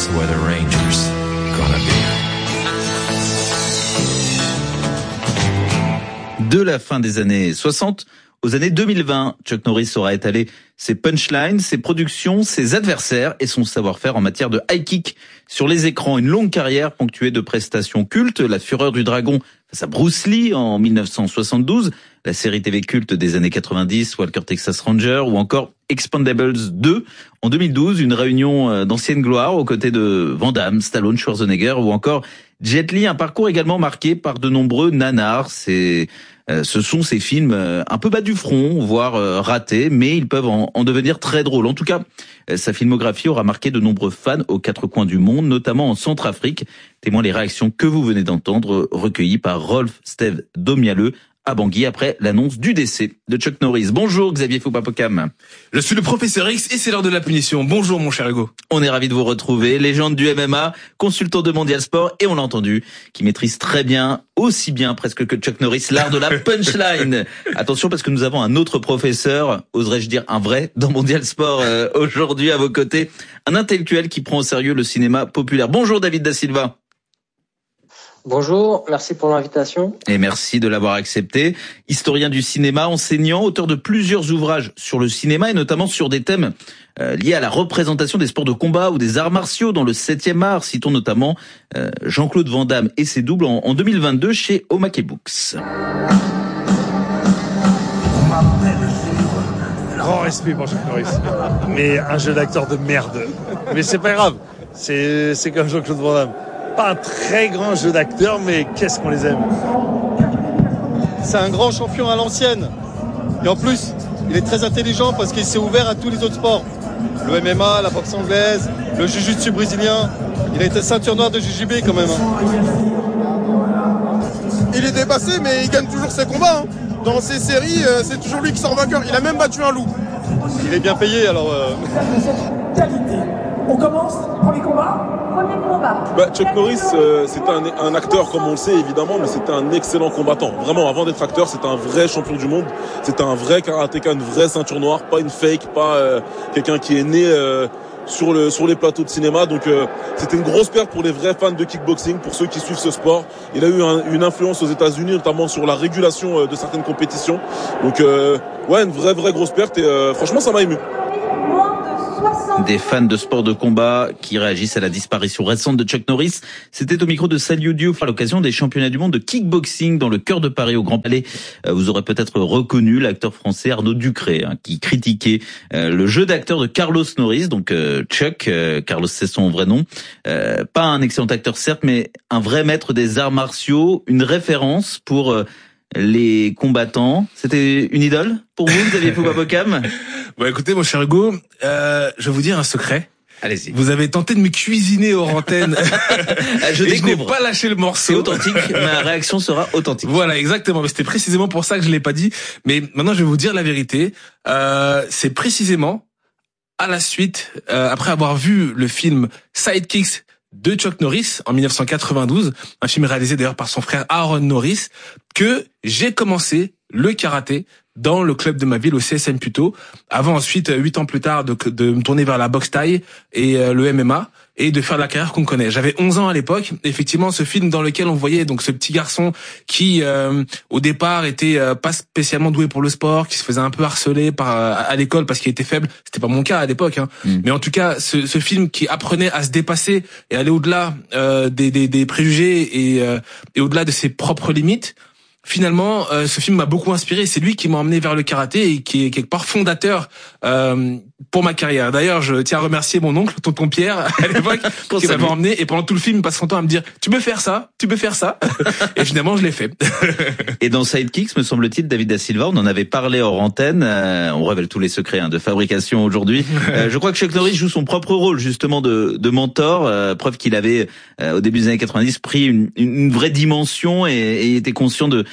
That's where the Rangers gonna be. De la fin des années 60 aux années 2020, Chuck Norris aura étalé ses punchlines, ses productions, ses adversaires et son savoir-faire en matière de high kick sur les écrans. Une longue carrière ponctuée de prestations cultes, La Fureur du Dragon face à Bruce Lee en 1972, la série TV culte des années 90, Walker Texas Ranger, ou encore Expendables 2 en 2012, une réunion d'anciennes gloires aux côtés de Van Damme, Stallone, Schwarzenegger ou encore Jet Li, un parcours également marqué par de nombreux nanars. Ce sont ces films un peu bas du front, voire ratés, mais ils peuvent en devenir très drôles. En tout cas, sa filmographie aura marqué de nombreux fans aux quatre coins du monde, notamment en Centrafrique. Témoin les réactions que vous venez d'entendre, recueillies par Rolf Steve Domialeux à Bangui après l'annonce du décès de Chuck Norris. Bonjour Xavier Foupapokam. Je suis le professeur X et c'est l'heure de la punition. Bonjour mon cher Hugo. On est ravis de vous retrouver, légende du MMA, consultant de Mondial Sport et on l'a entendu, qui maîtrise très bien, aussi bien presque que Chuck Norris, l'art de la punchline. Attention parce que nous avons un autre professeur, oserais-je dire un vrai, dans Mondial Sport aujourd'hui à vos côtés, un intellectuel qui prend au sérieux le cinéma populaire. Bonjour David Da Silva. Bonjour, merci pour l'invitation. Et merci de l'avoir accepté. Historien du cinéma, enseignant, auteur de plusieurs ouvrages sur le cinéma et notamment sur des thèmes liés à la représentation des sports de combat ou des arts martiaux dans le 7e art. Citons notamment Jean-Claude Van Damme et ses doubles en 2022 chez Omake Books. Grand respect pour Chuck Norris, mais un jeu d'acteur de merde. Mais c'est pas grave, c'est comme Jean-Claude Van Damme. Pas un très grand jeu d'acteur, mais qu'est-ce qu'on les aime. C'est un grand champion à l'ancienne. Et en plus, il est très intelligent parce qu'il s'est ouvert à tous les autres sports. Le MMA, la boxe anglaise, le jiu-jitsu brésilien. Il a été ceinture noire de JJB quand même. Il est dépassé, mais il gagne toujours ses combats. Dans ses séries, c'est toujours lui qui sort vainqueur. Il a même battu un loup. Il est bien payé, alors... Qualité. On commence, premier combat. Chuck Norris, c'est un acteur comme on le sait évidemment, mais c'est un excellent combattant. Vraiment, avant d'être acteur, c'est un vrai champion du monde. C'est un vrai karatéka, une vraie ceinture noire, pas une fake, pas quelqu'un qui est né sur les plateaux de cinéma. Donc c'était une grosse perte pour les vrais fans de kickboxing, pour ceux qui suivent ce sport. Il a eu une influence aux États-Unis, notamment sur la régulation de certaines compétitions. Donc une vraie grosse perte et franchement ça m'a ému. Des fans de sport de combat qui réagissent à la disparition récente de Chuck Norris. C'était au micro de Saliou Diouf à l'occasion des championnats du monde de kickboxing dans le cœur de Paris au Grand Palais. Vous aurez peut-être reconnu l'acteur français Arnaud Ducré qui critiquait le jeu d'acteur de Carlos Norris, donc Chuck. Carlos, c'est son vrai nom. Pas un excellent acteur certes, mais un vrai maître des arts martiaux, une référence pour les combattants. C'était une idole pour vous, Xavier Foupapokam? Bon, écoutez, mon cher Hugo, je vais vous dire un secret. Allez-y. Vous avez tenté de me cuisiner hors antenne. Je n'ai pas lâché le morceau. C'est authentique. Ma réaction sera authentique. Voilà, exactement. Mais c'était précisément pour ça que je l'ai pas dit. Mais maintenant, je vais vous dire la vérité. C'est précisément à la suite, après avoir vu le film Sidekicks de Chuck Norris en 1992, un film réalisé d'ailleurs par son frère Aaron Norris, que j'ai commencé le karaté dans le club de ma ville, au CSM Puteaux, avant ensuite, 8 ans plus tard, de me tourner vers la boxe thaï et le MMA, et de faire la carrière qu'on connaît. J'avais 11 ans à l'époque. Effectivement, ce film dans lequel on voyait donc ce petit garçon qui, au départ, était pas spécialement doué pour le sport, qui se faisait un peu harceler à l'école parce qu'il était faible. C'était pas mon cas à l'époque, Mais en tout cas, ce film qui apprenait à se dépasser et aller au-delà des préjugés et au-delà de ses propres limites. Finalement, ce film m'a beaucoup inspiré. C'est lui qui m'a emmené vers le karaté et qui est quelque part fondateur pour ma carrière. D'ailleurs, je tiens à remercier mon oncle, tonton Pierre, à l'époque, qui m'avait emmené. Et pendant tout le film, il passe son temps à me dire « Tu peux faire ça, tu peux faire ça ». Et finalement, je l'ai fait. Et dans Sidekicks, me semble-t-il, David Da Silva, on en avait parlé hors antenne. On révèle tous les secrets de fabrication aujourd'hui. Je crois que Chuck Norris joue son propre rôle, justement, de mentor. Preuve qu'il avait, au début des années 90, pris une vraie dimension et était conscient de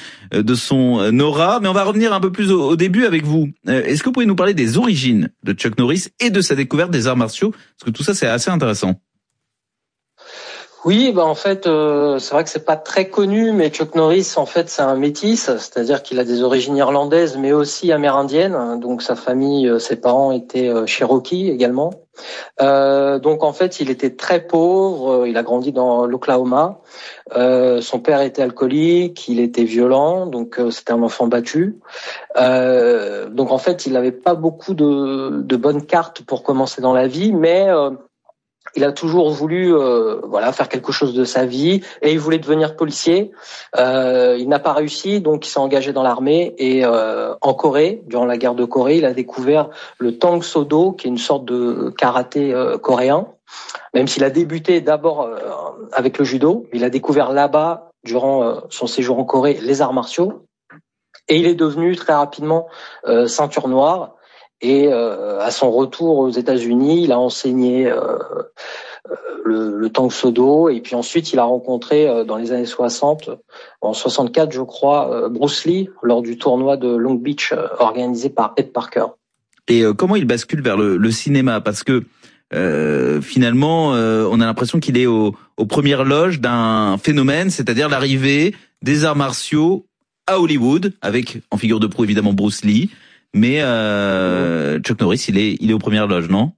son aura. Mais on va revenir un peu plus au début avec vous. Est-ce que vous pouvez nous parler des origines de Chuck Norris et de sa découverte des arts martiaux? Parce que tout ça, c'est assez intéressant. Oui, bah en fait, c'est vrai que c'est pas très connu, mais Chuck Norris, en fait, c'est un métis, c'est-à-dire qu'il a des origines irlandaises, mais aussi amérindiennes. Donc sa famille, ses parents étaient Cherokee également. Donc en fait, il était très pauvre. Il a grandi dans l'Oklahoma. Son père était alcoolique, il était violent, donc c'était un enfant battu. Donc en fait, il n'avait pas beaucoup de bonnes cartes pour commencer dans la vie, mais il a toujours voulu faire quelque chose de sa vie et il voulait devenir policier. Il n'a pas réussi, donc il s'est engagé dans l'armée et en Corée, durant la guerre de Corée, il a découvert le Tang Soo Do, qui est une sorte de karaté coréen. Même s'il a débuté d'abord avec le judo, il a découvert là-bas, durant son séjour en Corée, les arts martiaux. Et il est devenu très rapidement ceinture noire. Et à son retour aux États-Unis, il a enseigné le Tang Soo Do. Et puis ensuite, il a rencontré dans les années 60, en 64 je crois, Bruce Lee lors du tournoi de Long Beach organisé par Ed Parker. Et comment il bascule vers le cinéma? Parce que finalement, on a l'impression qu'il est aux premières loges d'un phénomène, c'est-à-dire l'arrivée des arts martiaux à Hollywood, avec en figure de proue évidemment Bruce Lee, mais Chuck Norris, il est aux premières loges, non?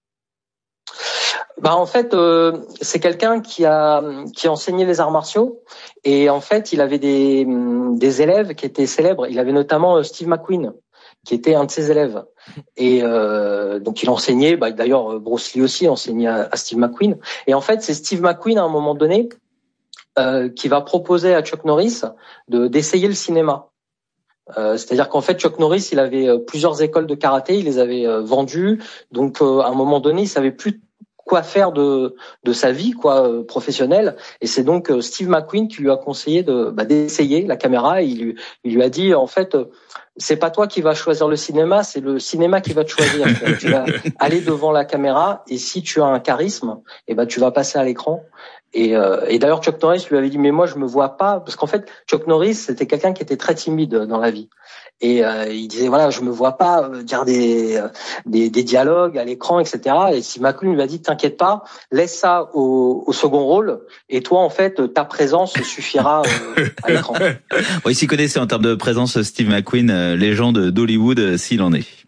Bah en fait, c'est quelqu'un qui a enseigné les arts martiaux et en fait, il avait des élèves qui étaient célèbres. Il avait notamment Steve McQueen, qui était un de ses élèves. Et donc il enseignait, d'ailleurs Bruce Lee aussi enseignait à Steve McQueen. Et en fait, c'est Steve McQueen à un moment donné qui va proposer à Chuck Norris d'essayer le cinéma. C'est-à-dire qu'en fait, Chuck Norris, il avait plusieurs écoles de karaté, il les avait vendues. Donc à un moment donné, il savait plus quoi faire de sa vie professionnelle, et c'est donc Steve McQueen qui lui a conseillé d'essayer la caméra. Et il lui a dit, en fait, c'est pas toi qui vas choisir le cinéma, c'est le cinéma qui va te choisir. Tu vas aller devant la caméra et si tu as un charisme, tu vas passer à l'écran. Et d'ailleurs Chuck Norris lui avait dit, mais moi je me vois pas, parce qu'en fait Chuck Norris c'était quelqu'un qui était très timide dans la vie. Et il disait, voilà, je me vois pas dire des dialogues à l'écran, etc. Et Steve McQueen lui a dit, t'inquiète pas, laisse ça au second rôle, et toi en fait ta présence suffira à l'écran. Bon, il s'y connaissait en termes de présence, Steve McQueen, légende d'Hollywood s'il en est.